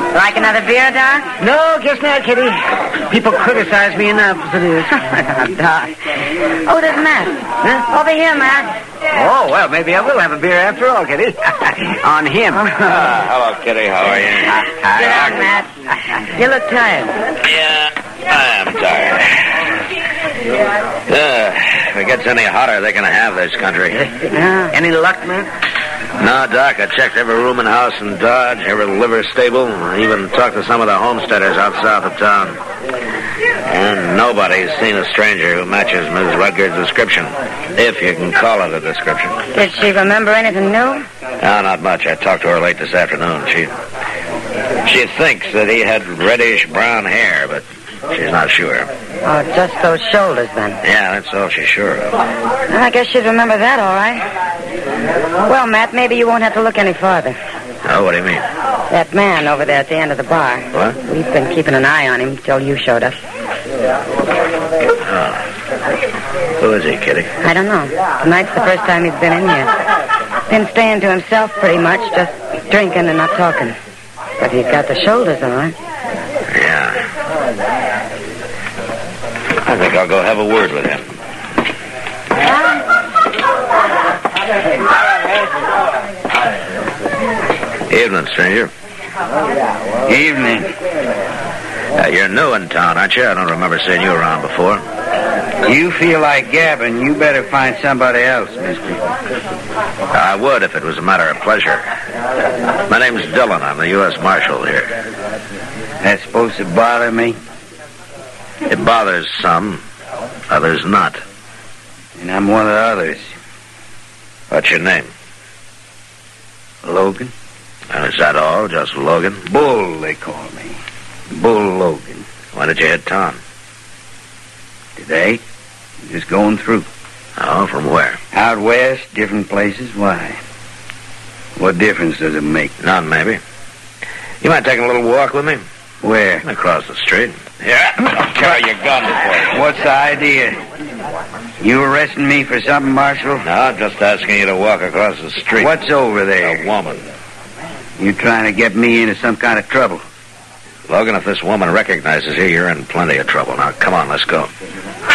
Like another beer, Doc? No, guess not, Kitty. People criticize me enough as it is. Doc. Oh, there's Matt. Huh? Over here, Matt. Oh, well, maybe I will have a beer after all, Kitty. On him. Hello, Kitty. How are you? Sit down, Matt. You look tired. Yeah, I am tired. If it gets any hotter, they're going to have this country. Any luck, man? No, Doc, I checked every rooming house in Dodge, every liver stable, and even talked to some of the homesteaders out south of town. And nobody's seen a stranger who matches Ms. Rutgers' description, if you can call it a description. Did she remember anything new? No, not much. I talked to her late this afternoon. She thinks that he had reddish-brown hair, but she's not sure. Oh, just those shoulders, then. Yeah, that's all she's sure of. I guess she'd remember that, all right. Well, Matt, maybe you won't have to look any farther. Oh, what do you mean? That man over there at the end of the bar. What? We've been keeping an eye on him till you showed up. Oh. Who is he, Kitty? I don't know. Tonight's the first time he's been in here. Been staying to himself pretty much, just drinking and not talking. But he's got the shoulders, all right. Yeah. I think I'll go have a word with him. Evening, stranger. Evening. You're new in town, aren't you? I don't remember seeing you around before. You feel like gabbing, you better find somebody else, mister. I would if it was a matter of pleasure. My name's Dillon. I'm the U.S. Marshal here. That's supposed to bother me? It bothers some, others not. And I'm one of the others. What's your name? Logan? And is that all? Just Logan? Bull, they call me. Bull Logan. When did you hit town? Today? Just going through. Oh, from where? Out west, different places. Why? What difference does it make? None, maybe. You mind taking a little walk with me? Where? Across the street. Yeah. Carry your gun before you. What's the idea? You arresting me for something, Marshal? No, I'm just asking you to walk across the street. What's over there? A woman. You trying to get me into some kind of trouble? Logan, if this woman recognizes you, you're in plenty of trouble. Now, come on, let's go.